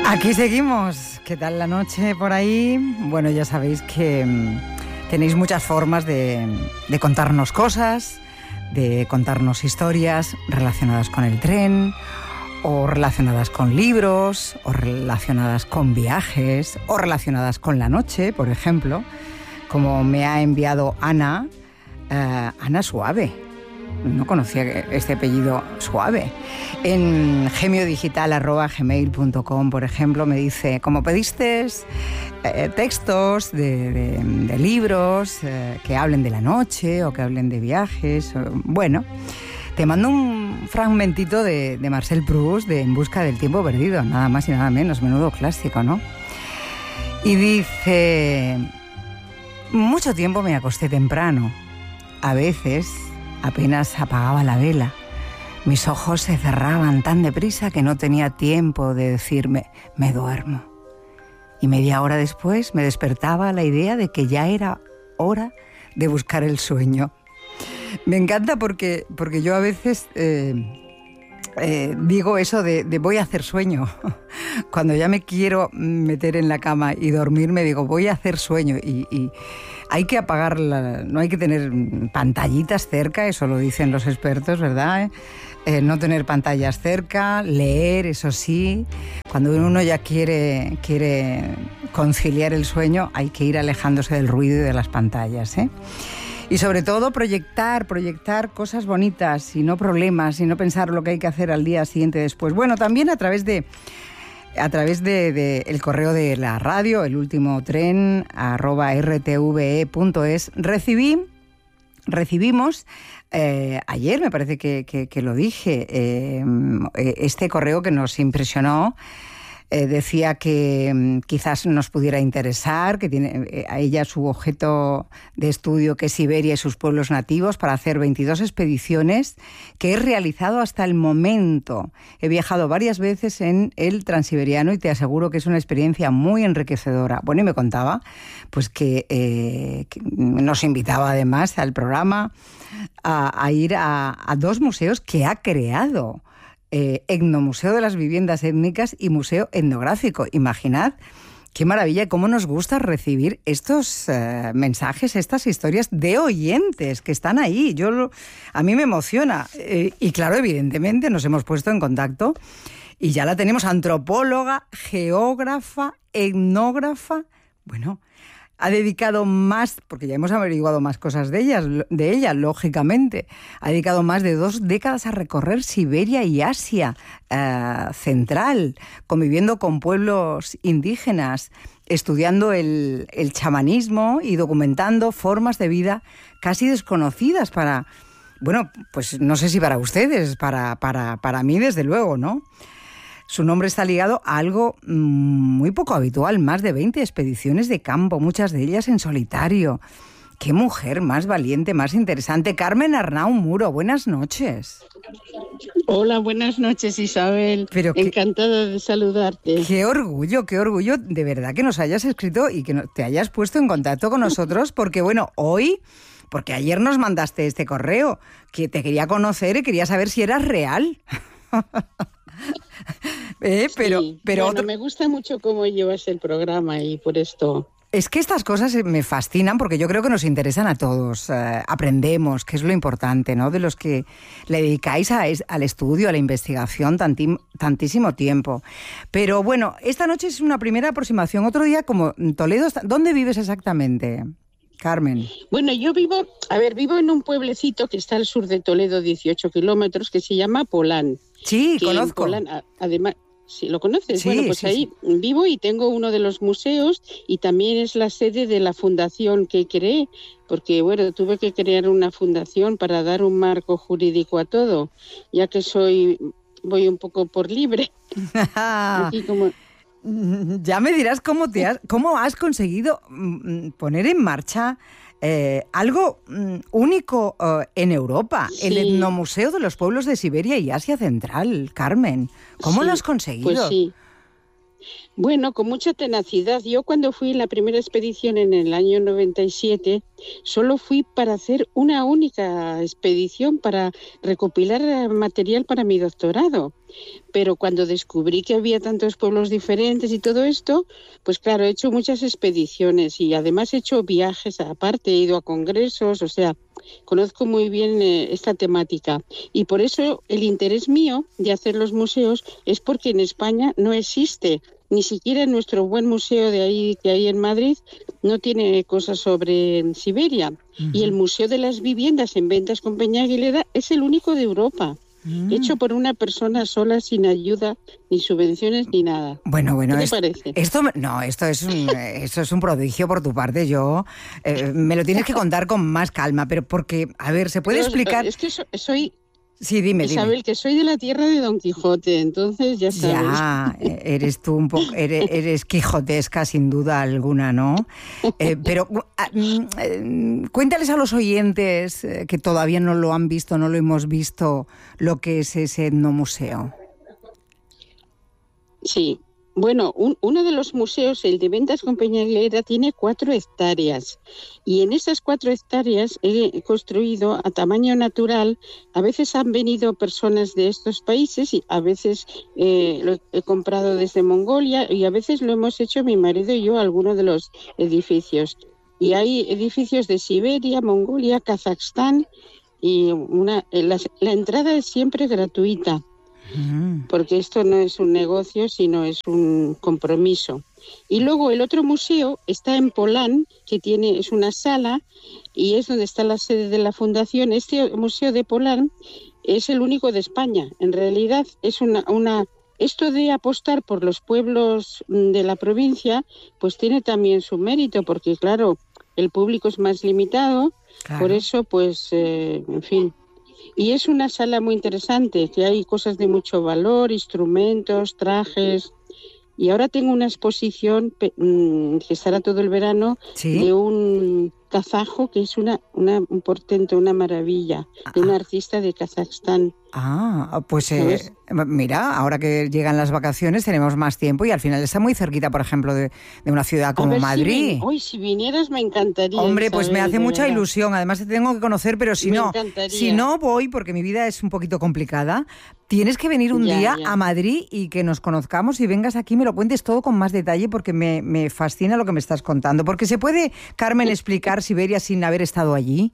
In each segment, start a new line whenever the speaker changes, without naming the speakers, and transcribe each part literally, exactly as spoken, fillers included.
Aquí seguimos. ¿Qué tal la noche por ahí? Bueno, ya sabéis que mmm, tenéis muchas formas de, de contarnos cosas, de contarnos historias relacionadas con el tren, o relacionadas con libros, o relacionadas con viajes, o relacionadas con la noche, por ejemplo, como me ha enviado Ana, uh, Ana Suave. No conocía este apellido Suave. En gemiodigital arroba gmail punto com, por ejemplo, me dice, como pediste eh, textos de, de, de libros eh, que hablen de la noche o que hablen de viajes, o, bueno, te mando un fragmentito de, de Marcel Proust de En busca del tiempo perdido, nada más y nada menos, menudo clásico, ¿no? Y dice, mucho tiempo me acosté temprano, a veces apenas apagaba la vela. Mis ojos se cerraban tan deprisa que no tenía tiempo de decirme, me duermo. Y media hora después me despertaba la idea de que ya era hora de buscar el sueño. Me encanta porque, porque yo a veces eh, eh, digo eso de, de voy a hacer sueño. Cuando ya me quiero meter en la cama y dormirme, digo voy a hacer sueño. Y, y hay que apagar, la, no hay que tener pantallitas cerca, eso lo dicen los expertos, ¿verdad? ¿Eh? Eh, no tener pantallas cerca, leer, eso sí. Cuando uno ya quiere, quiere conciliar el sueño, hay que ir alejándose del ruido y de las pantallas, ¿eh? Y sobre todo proyectar, proyectar cosas bonitas y no problemas, y no pensar lo que hay que hacer al día siguiente después. Bueno, también a través de... A través de, de el correo de la radio, el último tren, arroba rtve punto es, recibí, recibimos, eh, ayer me parece que, que, que lo dije, eh, este correo que nos impresionó. Eh, decía que mm, quizás nos pudiera interesar, que tiene eh, a ella su objeto de estudio, que es Siberia y sus pueblos nativos, para hacer veintidós expediciones que he realizado hasta el momento. He viajado varias veces en el Transiberiano y te aseguro que es una experiencia muy enriquecedora. Bueno, y me contaba pues que, eh, que nos invitaba además al programa a, a ir a, a dos museos que ha creado. Eh, Etnomuseo de las Viviendas Étnicas y Museo Etnográfico. Imaginad qué maravilla y cómo nos gusta recibir estos eh, mensajes, estas historias de oyentes que están ahí. Yo lo, a mí me emociona. Eh, y claro, evidentemente nos hemos puesto en contacto y ya la tenemos, antropóloga, geógrafa, etnógrafa. Bueno, ha dedicado más, porque ya hemos averiguado más cosas de, ellas, de ella, lógicamente, ha dedicado más de dos décadas a recorrer Siberia y Asia eh, Central, conviviendo con pueblos indígenas, estudiando el, el chamanismo y documentando formas de vida casi desconocidas para, bueno, pues no sé si para ustedes, para, para, para mí desde luego, ¿no? Su nombre está ligado a algo muy poco habitual, más de veinte expediciones de campo, muchas de ellas en solitario. ¡Qué mujer más valiente, más interesante! Carmen Arnau Muro, buenas noches.
Hola, buenas noches, Isabel. Pero encantada qué, de saludarte.
¡Qué orgullo, qué orgullo! De verdad que nos hayas escrito y que te hayas puesto en contacto con nosotros, porque bueno, hoy... Porque ayer nos mandaste este correo, que te quería conocer y quería saber si eras real. eh, pero,
sí,
pero
bueno,
otro...
me gusta mucho cómo llevas el programa y por esto...
Es que estas cosas me fascinan porque yo creo que nos interesan a todos. Eh, aprendemos, que es lo importante, ¿no? De los que le dedicáis a es, al estudio, a la investigación tantim, tantísimo tiempo. Pero bueno, esta noche es una primera aproximación. Otro día, como Toledo, ¿dónde vives exactamente, Carmen?
Bueno, yo vivo, a ver, vivo en un pueblecito que está al sur de Toledo, dieciocho kilómetros, que se llama Polán.
Sí, conozco.
Polán, además, ¿sí lo conoces?
Sí,
bueno, pues
sí,
ahí
sí.
vivo y tengo uno de los museos y también es la sede de la fundación que creé, porque bueno, tuve que crear una fundación para dar un marco jurídico a todo, ya que soy, voy un poco por libre. Aquí como...
Ya me dirás cómo te has, cómo has conseguido poner en marcha eh, algo único uh, en Europa, sí. El Etnomuseo de los Pueblos de Siberia y Asia Central, Carmen. ¿Cómo sí, lo has conseguido?
Pues sí. Bueno, con mucha tenacidad. Yo cuando fui en la primera expedición en el año noventa y siete, solo fui para hacer una única expedición para recopilar material para mi doctorado. Pero cuando descubrí que había tantos pueblos diferentes y todo esto, pues claro, he hecho muchas expediciones y además he hecho viajes aparte, he ido a congresos, o sea, conozco muy bien eh, esta temática. Y por eso el interés mío de hacer los museos es porque en España no existe. Ni siquiera en nuestro buen museo de ahí que hay en Madrid no tiene cosas sobre Siberia. Uh-huh. Y el Museo de las Viviendas en Ventas con Peña Aguilera es el único de Europa. Uh-huh. Hecho por una persona sola, sin ayuda, ni subvenciones, ni nada.
Bueno, bueno,
¿Qué te
es,
parece?
Esto, no, esto es, un, esto es un prodigio por tu parte. Yo eh, me lo tienes que contar con más calma, pero porque, a ver, ¿se puede
pero,
explicar?
Es que so, soy...
Sí, dime,
Isabel,
dime.
que soy de la tierra de Don Quijote, entonces ya sabes.
Ya, eres tú un poco, eres, eres quijotesca sin duda alguna, ¿no? Eh, pero eh, cuéntales a los oyentes que todavía no lo han visto, no lo hemos visto, lo que es ese etnomuseo.
Sí. Bueno, un, uno de los museos, el de Ventas con Peña Aguilera, tiene cuatro hectáreas y en esas cuatro hectáreas he construido a tamaño natural. A veces han venido personas de estos países y a veces eh, lo he comprado desde Mongolia y a veces lo hemos hecho mi marido y yo algunos de los edificios. Y hay edificios de Siberia, Mongolia, Kazajstán y una, la, la entrada es siempre gratuita. Porque esto no es un negocio, sino es un compromiso. Y luego el otro museo está en Polán, que tiene es una sala y es donde está la sede de la fundación. Este museo de Polán es el único de España. En realidad es una, una esto de apostar por los pueblos de la provincia, pues tiene también su mérito, porque claro, el público es más limitado. Claro. Por eso, pues, eh, en fin. Y es una sala muy interesante, que hay cosas de mucho valor, instrumentos, trajes. Y ahora tengo una exposición que estará todo el verano, ¿sí?, de un kazajo que es una, una, un portento, una maravilla, de un artista de Kazajstán.
Ah, pues eh, mira, ahora que llegan las vacaciones tenemos más tiempo y al final está muy cerquita, por ejemplo, de, de una ciudad como Madrid.
Si, hoy, si vinieras me encantaría.
Hombre, pues
Isabel,
me hace mucha
verdad.
ilusión. Además te tengo que conocer, pero si
me
no,
encantaría.
si no voy, porque mi vida es un poquito complicada, tienes que venir un
ya,
día
ya.
a Madrid y que nos conozcamos y vengas aquí y me lo cuentes todo con más detalle, porque me, me fascina lo que me estás contando. Porque se puede, Carmen, explicar Siberia sin haber estado allí.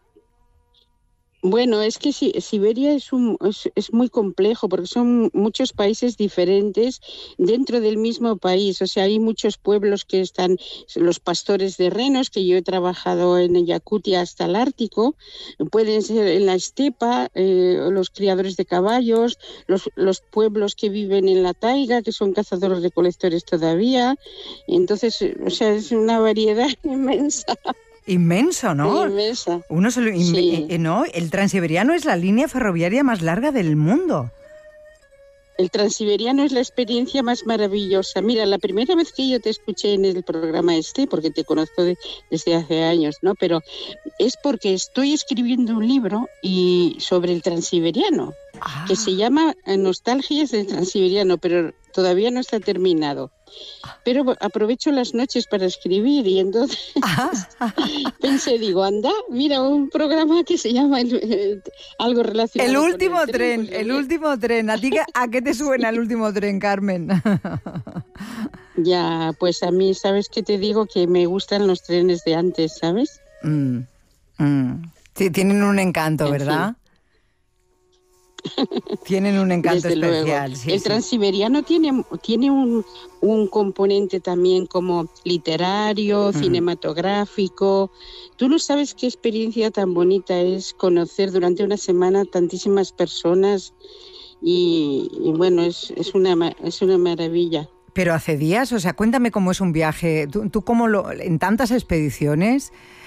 Bueno, es que si, Siberia es, un, es, es muy complejo porque son muchos países diferentes dentro del mismo país. O sea, hay muchos pueblos que están, los pastores de renos, que yo he trabajado en Yakutia hasta el Ártico, pueden ser en la estepa, eh, los criadores de caballos, los, los pueblos que viven en la taiga, que son cazadores recolectores todavía. Entonces, o sea, es una variedad inmensa.
Inmenso, ¿no?
Inmensa.
Uno se lo, in,
sí.
eh, ¿no? El Transiberiano es la línea ferroviaria más larga del mundo.
El Transiberiano es la experiencia más maravillosa. Mira, la primera vez que yo te escuché en el programa este, porque te conozco de, desde hace años, ¿no? Pero es porque estoy escribiendo un libro y sobre el Transiberiano, ah. que se llama Nostalgias del Transiberiano, pero todavía no está terminado. Pero aprovecho las noches para escribir y entonces pensé, digo, anda, mira, un programa que se llama el, el, algo relacionado
El último
con el
tren,
tren, pues,
el último tren. ¿A ti a qué te suena el último tren, Carmen?
Ya, pues a mí, ¿sabes qué te digo? Que me gustan los trenes de antes, ¿sabes?
Mm, mm. Sí, tienen un encanto, en ¿verdad? Fin. Tienen un encanto
Desde
especial.
Luego.
Sí,
el
sí.
Transiberiano tiene, tiene un, un componente también como literario, mm. cinematográfico. Tú no sabes qué experiencia tan bonita es conocer durante una semana tantísimas personas y, y bueno, es, es, una, es una maravilla.
Pero hace días, o sea, cuéntame cómo es un viaje. Tú, tú cómo lo, en tantas expediciones,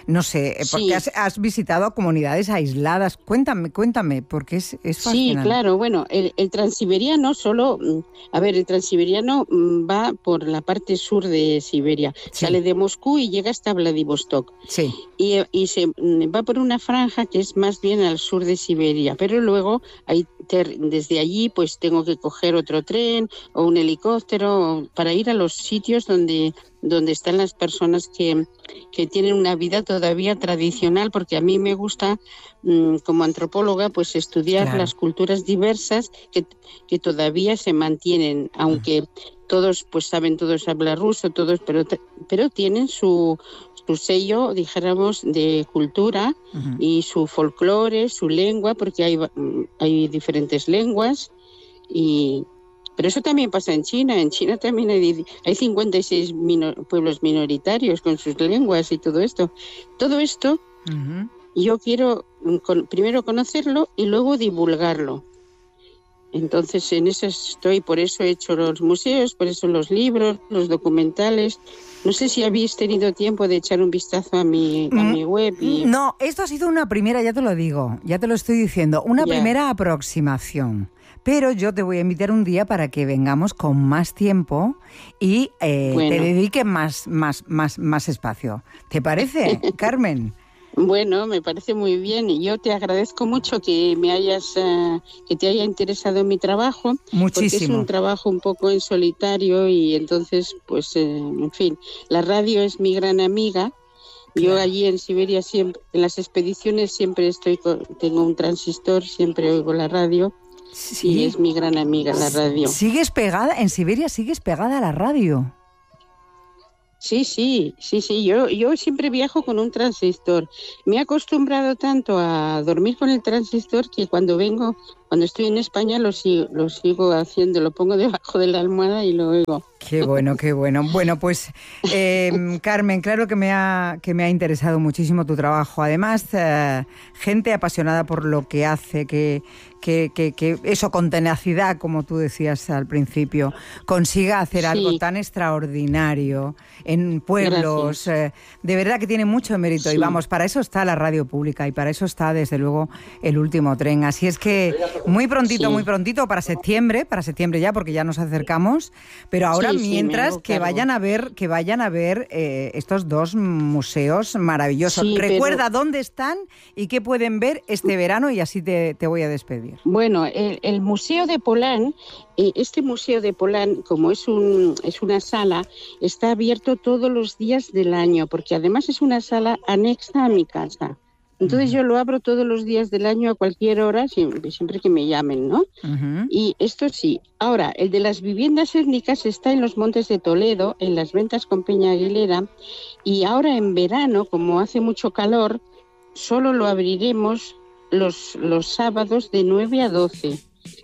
no sé, porque sí. has, has visitado comunidades aisladas. Cuéntame, cuéntame, porque es, es fascinante.
Sí, claro, bueno, el, el transiberiano solo, a ver, el transiberiano va por la parte sur de Siberia, sí. sale de Moscú y llega hasta Vladivostok.
Sí.
Y, y se va por una franja que es más bien al sur de Siberia, pero luego hay ter, desde allí pues tengo que coger otro tren o un helicóptero para ir a los sitios donde donde están las personas que, que tienen una vida todavía tradicional, porque a mí me gusta, mmm, como antropóloga, pues estudiar claro. las culturas diversas que, que todavía se mantienen, aunque uh-huh. todos pues saben todos hablar ruso, todos, pero, pero tienen su, su sello, dijéramos, de cultura uh-huh. y su folclore, su lengua, porque hay, hay diferentes lenguas y... Pero eso también pasa en China. En China también hay, hay cincuenta y seis minor, pueblos minoritarios con sus lenguas y todo esto. Todo esto uh-huh. yo quiero con, primero conocerlo y luego divulgarlo. Entonces en eso estoy, por eso he hecho los museos, por eso los libros, los documentales. No sé si habéis tenido tiempo de echar un vistazo a mi, a mm, mi web. Y...
No, esto ha sido una primera, ya te lo digo, ya te lo estoy diciendo, una yeah. primera aproximación. Pero yo te voy a invitar un día para que vengamos con más tiempo y eh, bueno. te dedique más, más, más, más espacio. ¿Te parece, Carmen?
Bueno, me parece muy bien y yo te agradezco mucho que me hayas, uh, que te haya interesado en mi trabajo.
Muchísimo.
Porque es un trabajo un poco en solitario y entonces, pues, eh, en fin, la radio es mi gran amiga. Yo claro. allí en Siberia siempre, en las expediciones siempre estoy, con, tengo un transistor, siempre oigo la radio. Sí. Y es mi gran amiga la radio.
¿Sigues pegada? ¿En Siberia sigues pegada a la radio?
Sí, sí, sí, sí. Yo, yo siempre viajo con un transistor. Me he acostumbrado tanto a dormir con el transistor que cuando vengo, cuando estoy en España lo sigo, lo sigo haciendo, lo pongo debajo de la almohada y lo oigo.
Qué bueno, qué bueno. Bueno, pues eh, Carmen, claro que me ha que me ha interesado muchísimo tu trabajo. Además, eh, gente apasionada por lo que hace, que Que, que, que eso con tenacidad, como tú decías al principio, consiga hacer sí. algo tan extraordinario en pueblos. Eh, de verdad que tiene mucho mérito. Sí. Y vamos, para eso está la radio pública y para eso está, desde luego, el último tren. Así es que muy prontito, sí. muy prontito, para septiembre, para septiembre ya, porque ya nos acercamos. Pero ahora, sí, mientras, sí, que, vayan a ver, que vayan a ver eh, estos dos museos maravillosos. Sí, Recuerda pero... dónde están y qué pueden ver este verano y así te, te voy a despedir.
Bueno, el, el Museo de Polán, eh, este Museo de Polán, como es, un, es una sala, está abierto todos los días del año, porque además es una sala anexa a mi casa. Entonces uh-huh. yo lo abro todos los días del año a cualquier hora, siempre, siempre que me llamen, ¿no? Uh-huh. Y esto sí. Ahora, el de las viviendas étnicas está en los Montes de Toledo, en las Ventas con Peña Aguilera, y ahora en verano, como hace mucho calor, solo lo abriremos Los, los sábados de nueve a doce.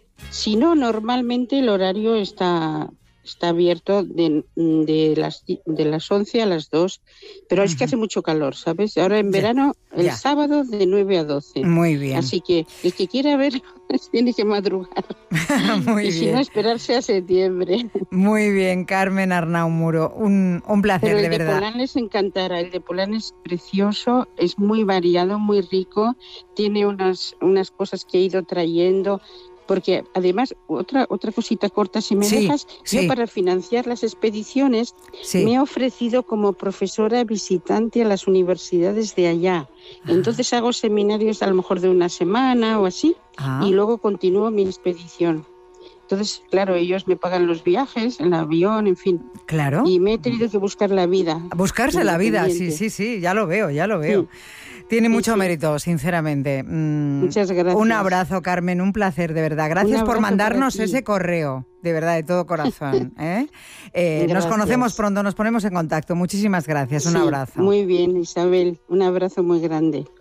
Si no, normalmente el horario está, está abierto de, de, las, de las once a las dos, pero uh-huh. es que hace mucho calor, ¿sabes? Ahora en verano, ya, el ya. sábado de nueve a doce.
Muy bien.
Así que el que quiera ver tiene que madrugar.
Muy
y
bien.
si no, esperarse a septiembre.
Muy bien, Carmen Arnau Muro, un, un placer,
pero
de
el
verdad.
El de Polán les encantará, el de Polán es precioso, es muy variado, muy rico, tiene unas, unas cosas que he ido trayendo, porque además, otra otra cosita corta, si me
sí,
dejas,
sí.
yo para financiar las expediciones sí. me he ofrecido como profesora visitante a las universidades de allá. Entonces ah. hago seminarios a lo mejor de una semana o así, ah. y luego continúo mi expedición. Entonces, claro, ellos me pagan los viajes, el avión, en fin.
Claro.
Y me he tenido que buscar la vida.
Buscarse la vida, sí, sí, sí, ya lo veo, ya lo veo. Sí. Tiene sí, mucho sí. mérito, sinceramente. Mm,
Muchas gracias.
Un abrazo, Carmen, un placer, de verdad. Gracias por mandarnos ese correo, de verdad, de todo corazón. ¿eh? Eh, nos conocemos pronto, nos ponemos en contacto. Muchísimas gracias, un
sí,
abrazo.
Muy bien, Isabel, un abrazo muy grande.